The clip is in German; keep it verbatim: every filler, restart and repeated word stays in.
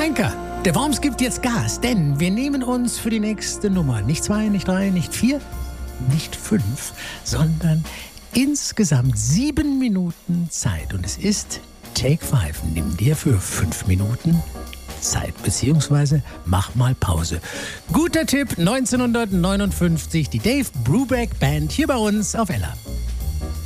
Renker, der Worms gibt jetzt Gas, denn wir nehmen uns für die nächste Nummer nicht zwei, nicht drei, nicht vier, nicht fünf, sondern insgesamt sieben Minuten Zeit. Und es ist Take Five. Nimm dir für fünf Minuten Zeit, beziehungsweise mach mal Pause. Guter Tipp, neunzehnhundertneunundfünfzig, die Dave Brubeck Band hier bei uns auf Ella.